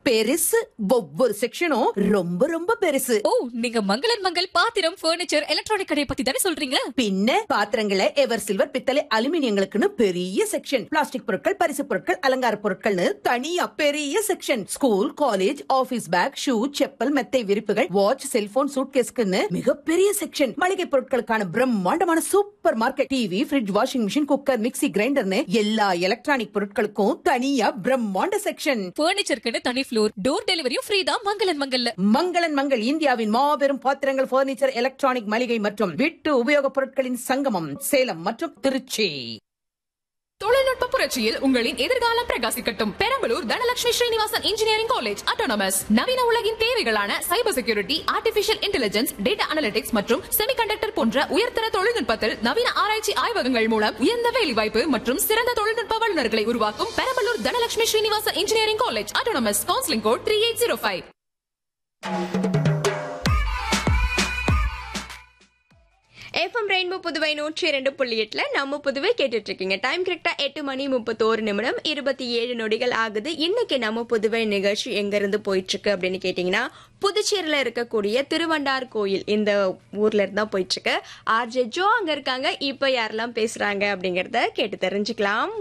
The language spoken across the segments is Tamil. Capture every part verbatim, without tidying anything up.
பெருசு. ஒவ்வொரு செக்ஷனும் ரொம்ப ரொம்ப பெருசு. ஓ, நீங்க மங்களன் மங்கள் பாத்திரம், பர்னிச்சர், எலக்ட்ரானிக் கடையை பத்தி தானே சொல்றீங்க? பின்ன பாத்திரங்களை எவர் சில்வர், பித்தளை, அலுமினியங்களுக்குன்னு பெரிய செக்ஷன். பிளாஸ்டிக் பொருட்கள், பரிசு பொருட்கள், அலங்கார பொருட்கள்னு தனியா பெரிய section. School, college, office back, shoe, chappal, மெத்தை விரிப்புகள், வாட்ச், செல்போன், சூட்கேஸ்க்குன்னு மிகப்பெரிய செக்ஷன். மளிகை பொருட்களுக்கான பிரம்மாண்டமான super market. TV, fridge, washing machine, cooker, mixie, கிரைண்டர்னு எல்லா எலக்ட்ரானிக் பொருட்களுக்கும் தனியா பிரம்மாண்ட செக்ஷன். பர்னிச்சருக்குன்னு தனி ஃப்ளோர், டோர் டெலிவரியும் ஃப்ரீ தான் மங்களன் மங்கல்ல. மங்களன் மங்கள் இந்தியாவின் மாபெரும் பாத்திரங்கள், பர்னிச்சர், எலக்ட்ரானிக், மளிகை மற்றும் வீட்டு உபயோகப் பொருட்களின் சங்கமம். சேலம் மற்றும் திருச்சி. தொழில்நுட்ப புரட்சியில் உங்களின் எதிர்காலம் பிரகாசிக்கட்டும். Perambalur Dhanalakshmi Srinivasan engineering college autonomous நவீன உலகின் தேவைகளான cyber security, artificial intelligence, data analytics மற்றும் செமிகண்டக்டர் போன்ற உயர்தர தொழில்நுட்பத்தில் நவீன ஆராய்ச்சி ஆய்வகங்கள் மூலம் உயர்ந்த வேலைவாய்ப்பு மற்றும் சிறந்த தொழில்நுட்ப வல்லுநர்களை உருவாக்கும் Perambalur Dhanalakshmi Srinivasan engineering college autonomous. Counselling code three eight zero five. FM rainbow Puduvai நூற்றி இரண்டு புள்ளி எட்டுல நம்ம புதுவை கேட்டுட்டு இருக்கீங்க. டைம் கரெக்டா எட்டு மணி முப்பத்தோரு நிமிடம் இருபத்தி ஏழு நொடிகள் ஆகுது. இன்னைக்கு நம்ம புதுவை நிகழ்ச்சி எங்க இருந்து போயிட்டு இருக்கு அப்படின்னு கேட்டீங்கன்னா, புதுச்சேரியில இருக்கக்கூடிய திருவண்டார் கோயில் இந்த ஊர்ல இருந்தா போயிட்டு இருக்கு. ஆர்ஜே ஜோ அங்க இருக்காங்க. இப்ப யாரெல்லாம் பேசுறாங்க அப்படிங்கறத கேட்டு தெரிஞ்சுக்கலாம்.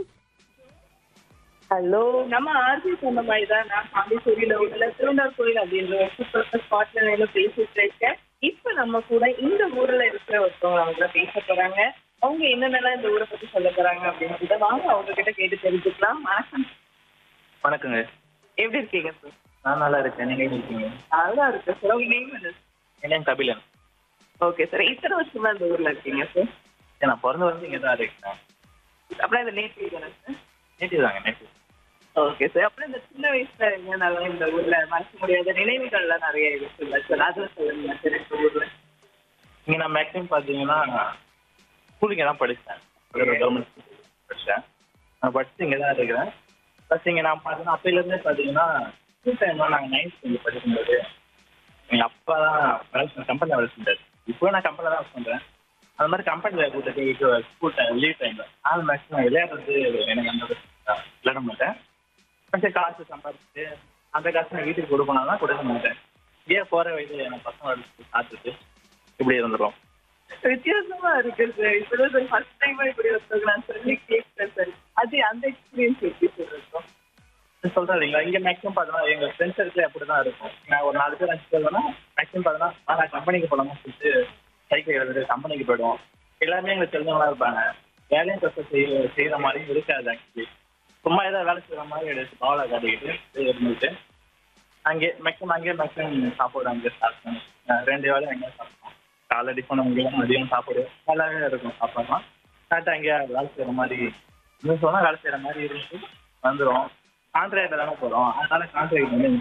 ஹலோ, நம்ம ஆர்ஜி சொன்ன மாதிரி தான் நான் பாண்டிச்சேரியில உள்ள திருவண்டார் கோயில் அப்படின்ற ஒரு சூப்பர் ஸ்பாட்ல பேசிட்டு இருக்கேன். இப்ப நம்ம கூட இந்த ஊர்ல இருக்கிற ஒருத்தவங்க அவங்க பேச போறாங்க. அவங்க என்னென்னலாம் இந்த ஊரை பத்தி சொல்ல போறாங்க அப்படின்னு வாங்க அவங்க கிட்ட கேட்டு தெரிஞ்சுக்கலாம். வணக்கம். வணக்கங்க. எப்படி இருக்கீங்க சார்? நான் நல்லா இருக்கேன். நீங்க எப்படி இருக்கீங்க? நல்லா இருக்கு சார். உங்க நேம் என்ன? என் நேம் கபிலன். Okay sir. இத்தனை வருஷமா இந்த ஊர்ல இருக்கீங்க சார்? நான் பிறந்த வந்து இங்கே தான் இருக்கேன். அப்படியே இந்த நேட்டிவ் தானே சார்? நேட்டிவ் தாங்க, நேட்டிவ். Okay sir. அப்புறம் இந்த சின்ன வயசுல என்னென்னலாம் இந்த ஊர்ல மறக்க முடியாத நினைவுகள்லாம் நிறைய இருக்குல்ல சார், அதெல்லாம் சொல்லுங்க சார். இந்த ஊர்ல இங்கே நான் மேக்ஸிமம் பார்த்தீங்கன்னா ஸ்கூல் இங்கே தான் படித்தேன். கவர்மெண்ட் ஸ்கூல் படித்தேன். நான் படித்து இங்கே தான் இருக்கிறேன். ப்ளஸ் இங்கே நான் பார்த்தீங்கன்னா அப்பையிலேருந்தே பார்த்தீங்கன்னா ஸ்கூல் டைம்லாம் நாங்கள் நைன்த் இங்கே படிக்கும்போது எங்கள் அப்பா தான் வேலை கம்பெனியில் வேலை செஞ்சார். இப்போ நான் கம்பெனியில் தான் ஒர்க் பண்ணுறேன். அந்த மாதிரி கம்பெனியில் கூட்டிட்டு ஸ்கூல் டைம் லீவ் டைமில் அது மேக்ஸிமம் விளையாடுறது எனக்கு அந்த விளையாட மாட்டேன். கொஞ்சம் காசு சம்பாதிச்சு அந்த காசு நான் வீட்டுக்கு கொடுக்கணும் தான் கொடுக்க மாட்டேன். ஏன் போகிற வயது என் பசங்க காத்துட்டு இப்படி இருந்துடும். வித்தியாசமா இருக்கு சார். இப்பதான் ஃபர்ஸ்ட் டைமா இப்படி ஒருத்தவங்க நான் சொல்லி கேட்கிறேன் சார். அது அந்த எக்ஸ்பீரியன்ஸ் எப்படி சார் இருக்கும் சொல்றீங்களா? இங்கே மேக்ஸிமம் பார்த்தோன்னா எங்கள் ஃப்ரெண்ட்ஸ் சர்க்கிள் அப்படி தான் இருக்கும். நான் ஒரு நாலு பேர் அஞ்சு பேர்னா மேக்ஸிமம் பார்த்தோன்னா நான் கம்பெனிக்கு போகலாமா சொல்லிட்டு சைக்கிள் எடுத்துட்டு கம்பெனிக்கு போயிடுவோம். எல்லாருமே எங்களுக்கு தெரிஞ்சவங்களா இருப்பாங்க. வேலையும் கஷ்டம் செய்ய செய்கிற மாதிரியும் இருக்காது. ஆக்சுவலி சும்மா ஏதாவது வேலை செய்கிற மாதிரி எடுத்து பாவலை காட்டிக்கிட்டு இருந்துட்டு அங்கே மேக்ஸிமம் அங்கேயே மேக்ஸிமம் சாப்பாடு அங்கே சாப்பிட்டேன். ரெண்டு வேலை அங்கேயே சாப்பிட்டோம். காலை டிஃபன் அங்கே மதியம் சாப்பாடு நல்லாவே இருக்கும். சாப்பாடுலாம் கரெக்டாக அங்கேயே வேலை செய்கிற மாதிரி இன்னும் சொன்னால் வேலை செய்கிற மாதிரி இருந்து வந்துடும். கான்ட்ராக்டில் தானே போகிறோம், அதனால கான்ட்ராக்ட் வந்து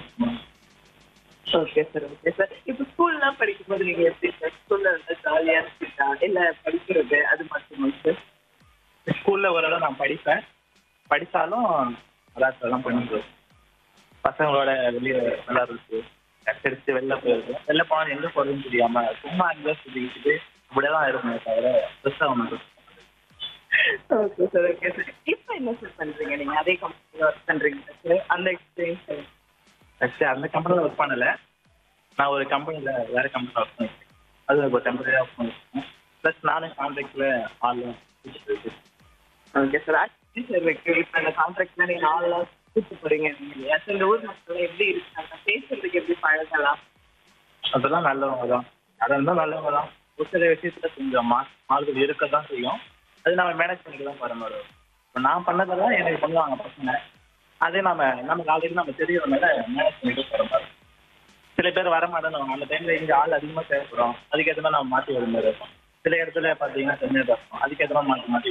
ஓகே சார். Okay sir. இப்போ ஸ்கூல்லாம் படிக்கும்போது நீங்க எப்படி சார் ஸ்கூல்ல இருந்தா ஜாலியா இருக்கா இல்லை படிக்கிறது அது மட்டுமா சார்? ஸ்கூலில் ஓரளவு நான் படிப்பேன். படித்தாலும் விளையாட்டுலாம் பண்ணிட்டு பசங்களோட வெளியே விளையாடுறது கட்டடிச்சு வெளில போயிருக்கு. வெளில போனால் எங்கே போகிறதுன்னு தெரியாமல் சும்மா அங்கே சுற்றிக்கிட்டு இப்படியே தான் இருக்குமே தவிர பெருசாக ஒன்று. Okay sir. Okay sir. இப்போ என்ன சார் பண்ணுறீங்க நீங்கள்? அதே கம்பெனியில் ஒர்க் பண்ணுறீங்க சார்? அந்த எக்ஸ்பீரியன்ஸ் ஆக்சுவலி அந்த கம்பெனியில் ஒர்க் பண்ணலை. நான் ஒரு கம்பெனியில் வேறு கம்பெனியில் ஒர்க் பண்ணியிருக்கேன். அது ஒரு டெம்பரரியாக ஒர்க் பண்ணியிருக்கேன். ப்ளஸ் நானும் கான்ட்ராக்டில் ஆளும் இருக்கு. Okay sir. ஆக்சுவலி சார் இருக்கு இப்போ அந்த கான்ட்ராக்டில் நீங்கள் நாலு கூட்டு போகிறீங்க இல்லையா சார்? இந்த ஊர் மக்கள் எப்படி இருக்காங்க, பேசுறதுக்கு எப்படி பழகலாம்? அதெல்லாம் நல்லவங்க தான். அதை இருந்தால் நல்லவங்க தான். ஒரு சில விஷயத்தில் கொஞ்சம் மா மாறுதல் இருக்க தான் செய்யும். அது நம்ம மேனேஜ் பண்ணிக்க தான் வர மாதிரி வரும். இப்போ நான் பண்ணதெல்லாம் எனக்கு பண்ணுவாங்க பசங்க. அதே நம்ம நமக்கு ஆல்ரெடி நம்ம தெரியறதுனால மேனேஜ் பண்ணிட்டு வர மாதிரி. சில பேர் வர மாட்டேன்னு அந்த டைமில் இங்கே ஆள் அதிகமாக தேவைப்படும். அதுக்கேற்ற மாதிரி நம்ம மாற்றி வர மாதிரி இருக்கும். சில இடத்துல பார்த்தீங்கன்னா செஞ்சுட்டு இருக்கும். அதுக்கேற்ற மாதிரி மாற்றி மாற்றி.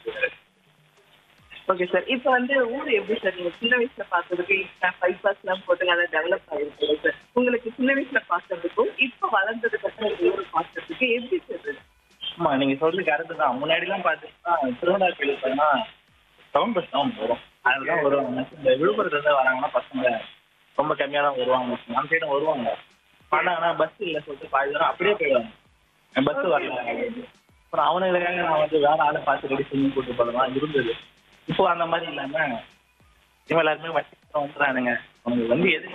Okay sir. இப்போ வந்து ஊர் எப்படி சார் நீங்கள் சின்ன வயசுல பார்த்ததுக்கு இப்போ பைபாஸ்லாம் போட்டு நல்லா டெவலப் ஆகிருக்கு சார். உங்களுக்கு சின்ன வயசுல பார்த்ததுக்கும் இப்போ வளர்ந்ததுக்கு அப்புறம் இந்த ஊர் பார்க்கறதுக்கு எப்படி சார்? ஆமாம், நீங்கள் சொல்றது கரெக்டு தான். முன்னாடிலாம் பார்த்தீங்கன்னா திருவண்ணாமலை கோயில் பார்த்தீங்கன்னா டவுன் பஸ் தான் வரும். அதுதான் வருவாங்க. இந்த விழுப்புரத்துலேருந்து வராங்கன்னா பசங்க ரொம்ப கம்மியாக தான் வருவாங்க. நம்ம சைடும் வருவாங்க. பண்ணாங்கன்னா பஸ் இல்லை சொல்லிட்டு பாதி தூரம் அப்படியே போயிடுவாங்க. பஸ் வரல. அப்புறம் அவனுங்களுக்காக நான் வந்து வேற ஆளை பார்த்து ரெடி பண்ணி கூட்டு போகலாம் இருந்தது. இப்போ அந்த மாதிரி இல்லாமல் இவங்க எல்லாருமே வண்டி வந்துடுறானுங்க. அவனுக்கு வந்து எது